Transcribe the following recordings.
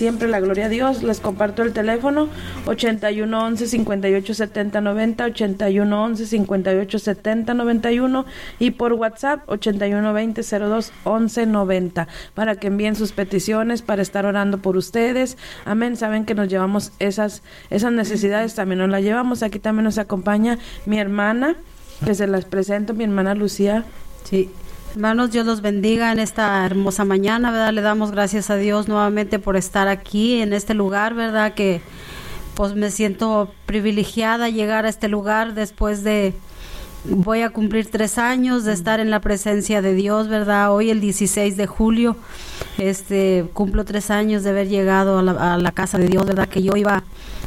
siempre la gloria a Dios. Les comparto el teléfono 8111-587090, 8111-587091 y por WhatsApp 8120-021190 para que envíen sus peticiones, para estar orando por ustedes. Amén. Saben que nos llevamos esas necesidades, también nos las llevamos. Aquí también nos acompaña mi hermana, que se las presento, mi hermana Lucía. Sí. Hermanos, Dios los bendiga en esta hermosa mañana, ¿verdad? Le damos gracias a Dios nuevamente por estar aquí en este lugar, ¿verdad? Que pues me siento privilegiada llegar a este lugar después de, voy a cumplir 3 años de estar en la presencia de Dios, ¿verdad? Hoy el 16 de julio, cumplo 3 años de haber llegado a la casa de Dios, ¿verdad? Que yo iba,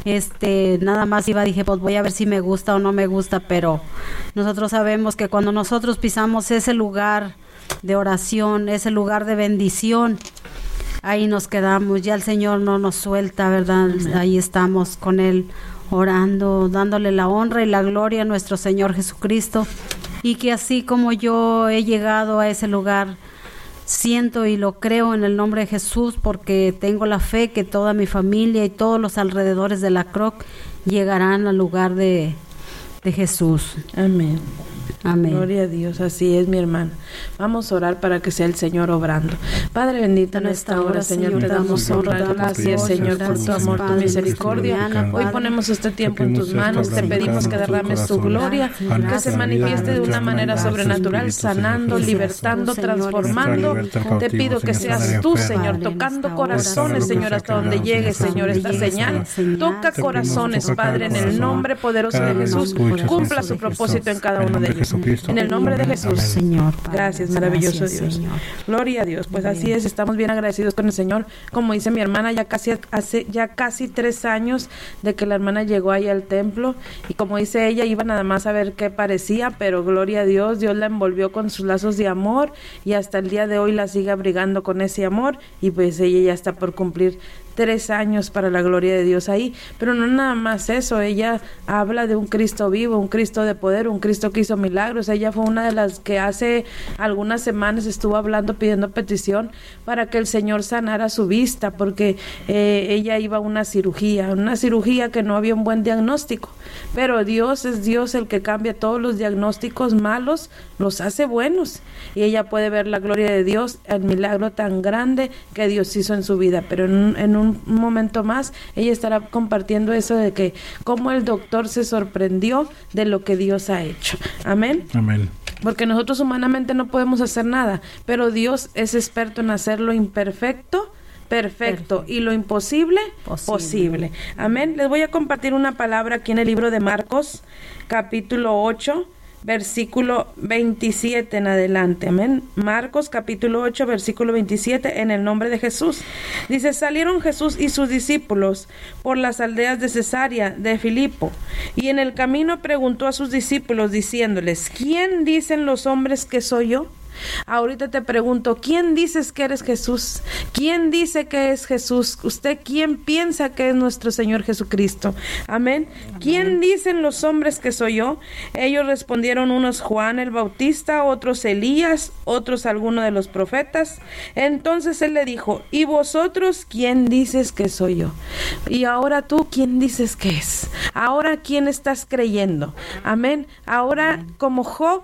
nada más dije, pues voy a ver si me gusta o no me gusta, pero nosotros sabemos que cuando nosotros pisamos ese lugar de oración, ese lugar de bendición, ahí nos quedamos, ya el Señor no nos suelta, ¿verdad? Ahí estamos con Él orando, dándole la honra y la gloria a nuestro Señor Jesucristo, y que así como yo he llegado a ese lugar, siento y lo creo en el nombre de Jesús, porque tengo la fe que toda mi familia y todos los alrededores de la CROC llegarán al lugar de Jesús. Amén. Amén. Gloria a Dios, así es, mi hermana. Vamos a orar para que sea el Señor obrando. Padre bendito, en esta hora, Señor, te damos honra. Gracias, Señor, por tu amor, tu misericordia. Hoy ponemos este tiempo en tus manos. Te pedimos que derrames tu gloria, que se manifieste de una manera sobrenatural, sanando, libertando, transformando. Te pido que seas tú, Señor, tocando corazones, Señor, hasta donde llegue, Señor, esta señal. Toca corazones, Padre, en el nombre poderoso de Jesús. Cumpla su propósito en cada uno de ellos. En el nombre de Jesús, Señor. Gracias, maravilloso Dios. Señor. Gloria a Dios. Pues así es, estamos bien agradecidos con el Señor. Como dice mi hermana, hace casi 3 años de que la hermana llegó ahí al templo, y como dice ella, iba nada más a ver qué parecía, pero gloria a Dios, Dios la envolvió con sus lazos de amor, y hasta el día de hoy la sigue abrigando con ese amor, y pues ella ya está por cumplir 3 años para la gloria de Dios ahí. Pero no nada más eso, ella habla de un Cristo vivo, un Cristo de poder, un Cristo que hizo milagros. Ella fue una de las que hace algunas semanas estuvo hablando, pidiendo petición para que el Señor sanara su vista, porque ella iba a una cirugía que no había un buen diagnóstico, pero Dios es Dios el que cambia todos los diagnósticos malos, los hace buenos, y ella puede ver la gloria de Dios, el milagro tan grande que Dios hizo en su vida. Pero en un momento más ella estará compartiendo eso de que cómo el doctor se sorprendió de lo que Dios ha hecho. Amén. Amén. Porque nosotros humanamente no podemos hacer nada, pero Dios es experto en hacer lo imperfecto perfecto, y lo imposible posible. Amén. Les voy a compartir una palabra aquí en el libro de Marcos, capítulo 8, versículo 27 en adelante. Amén. Marcos capítulo 8, versículo 27, en el nombre de Jesús. Dice: salieron Jesús y sus discípulos por las aldeas de Cesarea de Filipo, y en el camino preguntó a sus discípulos diciéndoles: ¿quién dicen los hombres que soy yo? Ahorita te pregunto, ¿quién dices que eres Jesús? ¿Quién dice que es Jesús? ¿Usted quién piensa que es nuestro Señor Jesucristo? Amén. ¿Quién dicen los hombres que soy yo? Ellos respondieron, unos Juan el Bautista, otros Elías, otros alguno de los profetas. Entonces él le dijo: ¿y vosotros quién dices que soy yo? Y ahora tú, ¿quién dices que es? Ahora, ¿quién estás creyendo? Amén. Ahora, como Job,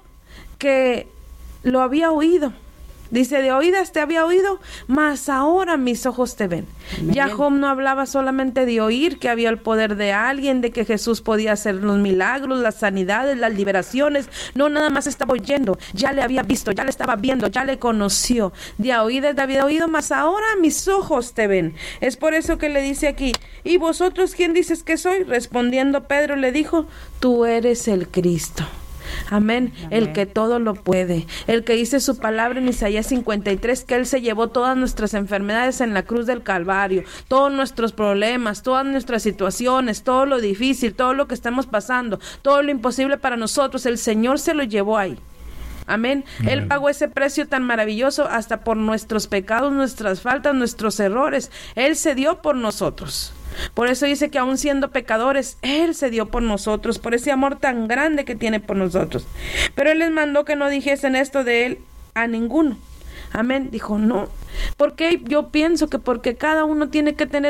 que lo había oído. Dice: de oídas te había oído, mas ahora mis ojos te ven. Amén. Ya Job no hablaba solamente de oír que había el poder de alguien, de que Jesús podía hacer los milagros, las sanidades, las liberaciones. No, nada más estaba oyendo. Ya le había visto, ya le estaba viendo, ya le conoció. De oídas te había oído, mas ahora mis ojos te ven. Es por eso que le dice aquí: ¿y vosotros quién dices que soy? Respondiendo Pedro le dijo: tú eres el Cristo. Amén. El que todo lo puede, el que dice su palabra en Isaías 53, que Él se llevó todas nuestras enfermedades en la cruz del Calvario, todos nuestros problemas, todas nuestras situaciones, todo lo difícil, todo lo que estamos pasando, todo lo imposible para nosotros, el Señor se lo llevó ahí. Amén. Él pagó ese precio tan maravilloso hasta por nuestros pecados, nuestras faltas, nuestros errores. Él se dio por nosotros. Por eso dice que aún siendo pecadores, Él se dio por nosotros, por ese amor tan grande que tiene por nosotros. Pero Él les mandó que no dijesen esto de Él a ninguno, Amén. Dijo, no. ¿Por qué? Yo pienso que porque cada uno tiene que tener